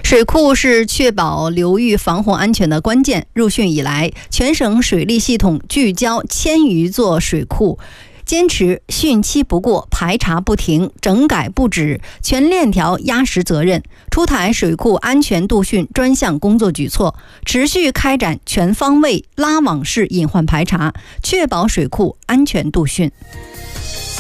水库是确保流域防洪安全的关键。入汛以来，全省水利系统聚焦1000余座水库，坚持汛期不过、排查不停、整改不止、全链条压实责任，出台水库安全度汛专项工作举措，持续开展全方位拉网式隐患排查，确保水库安全度汛。